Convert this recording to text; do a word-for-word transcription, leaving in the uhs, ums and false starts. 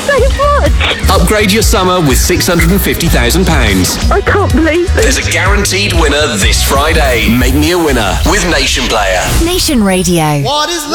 so much. Upgrade your summer with six hundred fifty thousand pounds. I can't believe it. There's a guaranteed winner this Friday. Make me a winner with Nation Player. Nation Radio. What is love?